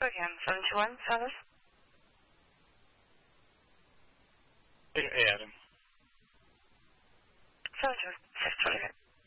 Go again. 721, Southwest. Hey, Adam. 726, 25.